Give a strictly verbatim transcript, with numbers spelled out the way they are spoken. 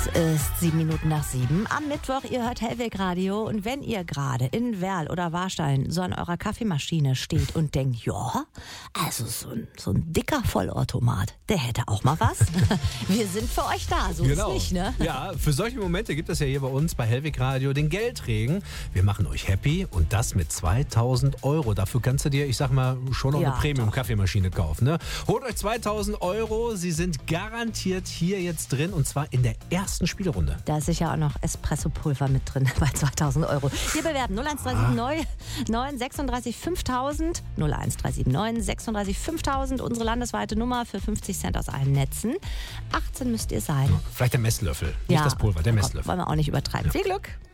ist sieben Minuten nach sieben. Am Mittwoch, ihr hört Hellweg Radio. Und wenn ihr gerade in Werl oder Warstein so an eurer Kaffeemaschine steht und denkt, ja, also so ein, so ein dicker Vollautomat, der hätte auch mal was. Wir sind für euch da, so Genau. ist nicht, ne? Ja, für solche Momente gibt es ja hier bei uns bei Hellweg Radio den Geldregen. Wir machen euch happy und das mit zweitausend Euro. Dafür kannst du dir, ich sag mal, schon noch Ja, eine Premium-Kaffeemaschine kaufen. Ne? Holt euch zweitausend Euro. Sie sind garantiert hier jetzt drin und zwar in der ersten Spielrunde. Da ist sicher auch noch Espresso-Pulver mit drin bei zweitausend Euro. Hier bewerben null eins drei sieben neun sechsunddreißig fünftausend, null eins drei sieben neun sechsunddreißig fünftausend, unsere landesweite Nummer für fünfzig Cent aus allen Netzen. achtzehn müsst ihr sein. Vielleicht der Messlöffel, nicht Ja. das Pulver, der Oh Gott, Messlöffel. wollen wir auch nicht übertreiben. Ja. Viel Glück!